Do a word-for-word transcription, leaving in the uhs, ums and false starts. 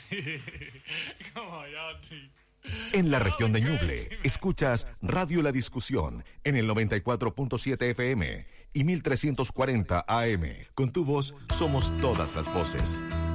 Como yo, tío. En la región de Ñuble, escuchas Radio La Discusión en el noventa y cuatro punto siete F M y mil trescientos cuarenta A M. Con tu voz somos todas las voces.